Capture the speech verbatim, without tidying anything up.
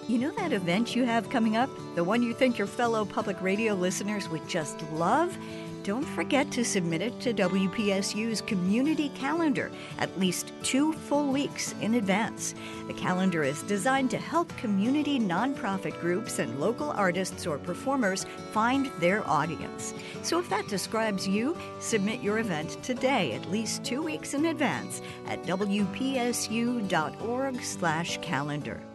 You know that event you have coming up? The one you think your fellow public radio listeners would just love? Don't forget to submit it to W P S U's community calendar at least two full weeks in advance. The calendar is designed to help community nonprofit groups and local artists or performers find their audience. So if that describes you, submit your event today at least two weeks in advance at W P S U dot org slash calendar.